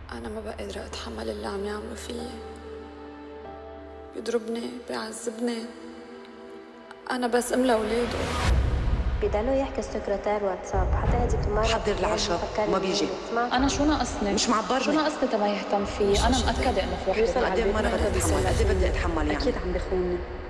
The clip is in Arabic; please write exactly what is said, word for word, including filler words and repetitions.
أنا ما بقى قادرة أتحمل اللي عم يعملوا فيي. بيضربني، بيعذبني. أنا بس أم لأولاده. بيضلوا يحكي السكرتير واتساب حتى هذيك المرة حضر العشاء وما بيجي. أنا شو ناقصني؟ مش معبرني. شو ناقصني تما يهتم فيه؟ أنا مأكدة إنه في وحدة. قد ايه مرة بدي أتحمل؟ قد ايه بدي أتحمل يعني؟ أكيد عم بخونني.